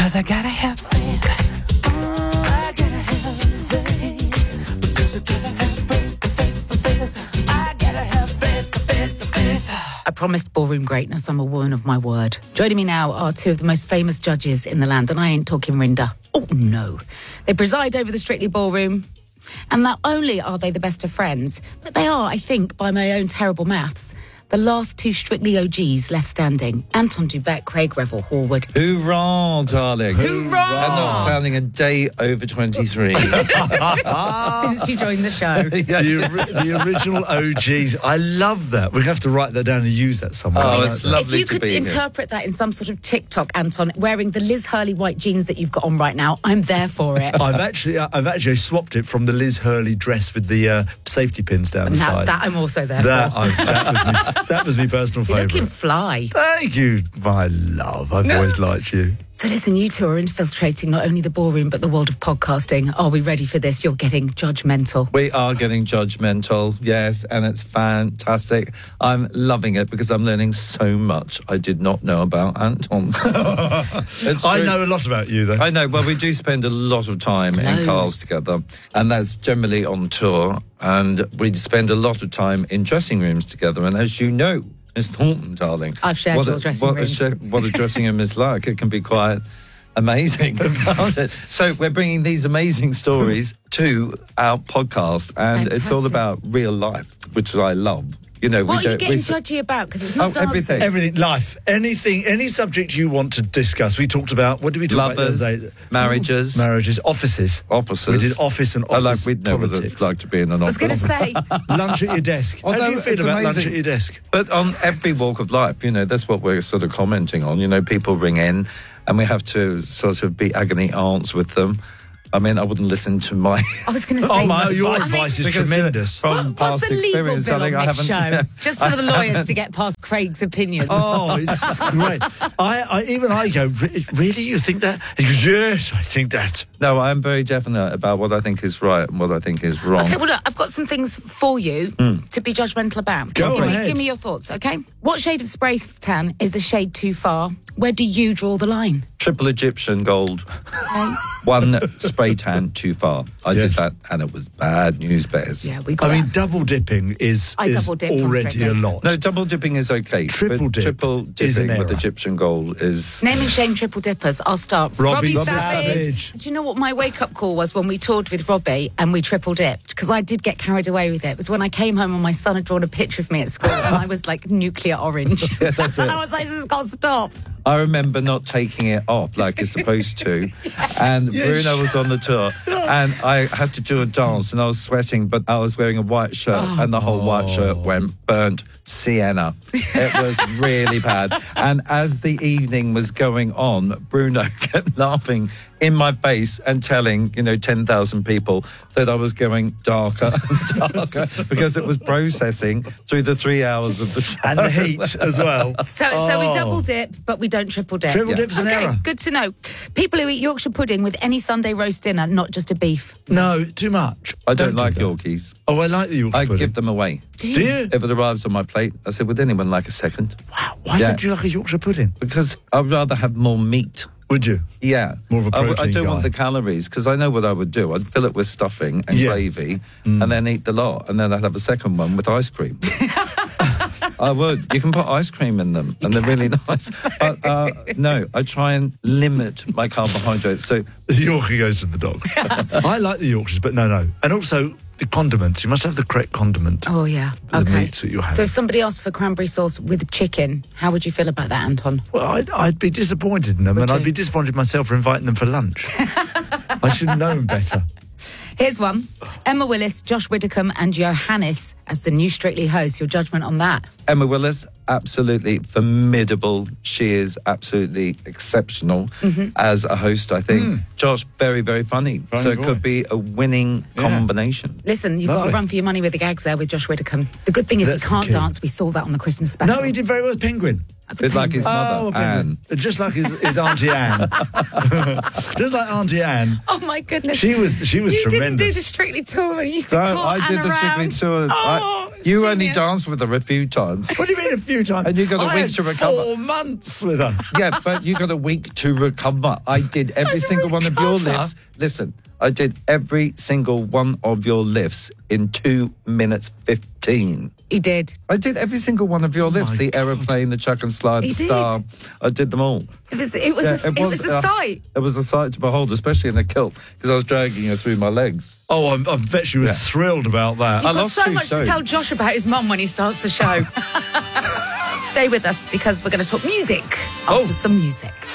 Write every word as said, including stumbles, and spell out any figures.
Cause I gotta have faith. Oh, I gotta have faith. Because I gotta have faith, faith, faith. I gotta have faith, faith, faith. I promised ballroom greatness. I'm a woman of my word. Joining me now are two of the most famous judges in the land, and I ain't talking Rinda. Oh, no. They preside over the Strictly Ballroom, and not only are they the best of friends, but they are, I think, by my own terrible maths, the last two Strictly O Gs left standing. Anton Du Beke, Craig Revel Horwood. Hoorah, darling. Hoorah! And not sounding a day over twenty-three. Since you joined the show. Yes. The, the original O Gs. I love that. We have to write that down and use that somewhere. Oh, I it's like that. lovely If you to could be here. interpret that in some sort of TikTok, Anton, wearing the Liz Hurley white jeans that you've got on right now, I'm there for it. I've actually, I've actually swapped it from the Liz Hurley dress with the uh, safety pins down the Now, side. that I'm also there That, for. I, that was me, that was my personal You're looking favourite. fly. Thank you, my love. I've always liked you. So listen, you two are infiltrating not only the ballroom but the world of podcasting. Are we ready for this? You're getting judgmental. We are getting judgmental, yes, and it's fantastic. I'm loving it because I'm learning so much I did not know about Anton. It's I true. know a lot about you, though. I know. Well, we do spend a lot of time in Loads. cars together, and that's generally on tour. And we spend a lot of time in dressing rooms together. And as you know, Miss Thornton, darling, I've shared what your a, dressing what rooms. A, sh- what a dressing room is like. It can be quite amazing. can't it? So we're bringing these amazing stories to our podcast, and it's all Fantastic. about real life, which I love. You know, What we are you don't. getting we, judgy about? Because it's not Oh, dancing. everything. Everything, life, anything, any subject you want to discuss. We talked about, what did we talk Lovers, about the other day? marriages, Marriages, offices. offices. We did office and I like. office We know what politics. it's like to be in an I was office. going to say, Lunch at your desk. How do Although you feel it's about lunch amazing. at your desk? But on every walk of life, you know, that's what we're sort of commenting on. You know, people ring in and we have to sort of be agony aunts with them. I mean, I wouldn't listen to my... I was going to say, Oh, my- No, your I mean, advice is because, uh, tremendous. From what's past the legal experience, bill I think on I this haven't... show? Just for the lawyers to get past Craig's opinions. Oh, it's great. I, I even I go, "Re- really? You think that? He goes, yes, I think that. No, I'm very definite about what I think is right and what I think is wrong. Okay, well, look, I've got some things for you to be judgmental about. Go give, me, ahead. give me your thoughts, okay? What shade of spray tan is a shade too far? Where do you draw the line? Triple Egyptian gold. Okay? One spray tan too far. I did Yes. that and it was bad news bears. Yeah, we got I mean, that. double dipping is, I is double dipped on already Strictly. a lot. No, double dipping is okay. Triple but dip triple is an dipping with error. Egyptian gold is... Name and shame triple dippers. I'll start. Robbie Savage. Savage. Do you know what my wake-up call was when we toured with Robbie and we triple dipped? Because I did get carried away with it. It was when I came home and my son had drawn a picture of me at school and I was like nuclear orange. Yeah, that's And it. I was like, this has got to stop. I remember not taking it off like you're supposed to. And Yes. Bruno was on the tour and I had to do a dance and I was sweating, but I was wearing a white shirt and the whole white shirt went burnt sienna. It was really bad. And as the evening was going on, Bruno kept laughing in my face and telling, you know, ten thousand people that I was going darker and darker because it was processing through the three hours of the show. And the heat as well. So, so we Oh. double dip, but we don't triple dip. Triple dip's an okay, error. good to know. People who eat Yorkshire pudding with any Sunday roast dinner, not just a beef. No, too much. I don't, like do that. Yorkies. Oh, I like the Yorkshire I pudding. give them away. Do you? If it arrives on my plate, I said, would anyone like a second? Wow. Why Yeah. don't you like a Yorkshire pudding? Because I'd rather have more meat. Would you? Yeah. More of a I w- I, protein don't guy. want the calories because I know what I would do. I'd fill it with stuffing and Yeah. gravy and then eat the lot. And then I'd have a second one with ice cream. I would. You can put ice cream in them and they're really nice. But uh, no, I try and limit my carbohydrates. So The Yorkie goes to the dog. I like the Yorkshires, but no, no. And also the condiments. You must have the correct condiment. Oh, yeah. The Okay. meats that you have. So if somebody asked for cranberry sauce with chicken, how would you feel about that, Anton? Well, I'd, I'd be disappointed in them, Would and you? I'd be disappointed myself for inviting them for lunch. I should have known better. Here's one. Emma Willis, Josh Widdicombe and Johannes as the new Strictly host. Your judgment on that? Emma Willis, absolutely formidable. She is absolutely exceptional Mm-hmm. as a host, I think. Josh, very, very funny. Funny so it boy. could be a winning Yeah. combination. Listen, you've got Lovely. to run for your money with the gags there with Josh Widdicombe. The good thing is That's he the can't key. dance. We saw that on the Christmas special. No, he did very well as Penguin. It's like his mother, Oh, okay. Anne. Just like his, his Auntie Anne. Just like Auntie Anne. Oh my goodness! She was she was you tremendous. didn't do the Strictly tour. You used to So call I did Anne the Strictly around. tour. Oh, I, you only genius. danced with her a few times. What do you mean a few times? And you got a I week had to recover. Four months with her. Yeah, but you got a week to recover. I did every to single one of your recover? lifts. Listen, I did every single one of your lifts in two minutes fifteen. He did. I did every single one of your lifts. my The God. aeroplane, the chuck and slide, He the did. star. I did them all. It was. It was. Yeah, a, it was, a uh, sight. It was a sight to behold, especially in a kilt, because I was dragging her through my legs. Oh, I, I bet she was Yeah. thrilled about that. You've got lost so too much soon. to tell Josh about his mum when he starts the show. Stay with us because we're going to talk music after Oh. some music.